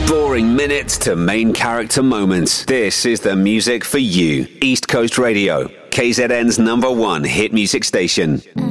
boring minutes to main character moments. This is the music for you. East Coast Radio, KZN's #1 hit music station.